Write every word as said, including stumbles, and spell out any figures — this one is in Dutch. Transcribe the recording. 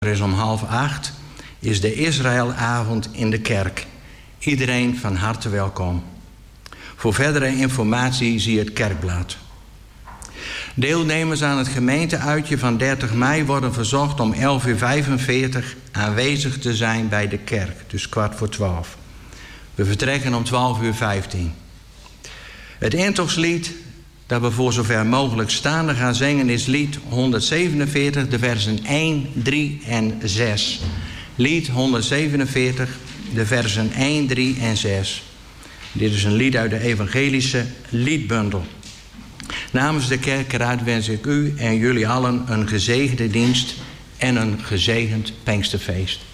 is om half acht, is de Israëlavond in de kerk. Iedereen van harte welkom. Voor verdere informatie zie het kerkblad. Deelnemers aan het gemeenteuitje van dertig mei worden verzocht om elf uur vijfenveertig aanwezig te zijn bij de kerk. Dus kwart voor twaalf. We vertrekken om twaalf uur vijftien. Het intogslied dat we voor zover mogelijk staande gaan zingen is lied honderdzevenenveertig, de versen één, drie en zes. Lied honderdzevenenveertig, de versen één, drie en zes. Dit is een lied uit de evangelische liedbundel. Namens de kerkraad wens ik u en jullie allen een gezegende dienst en een gezegend Pinksterfeest.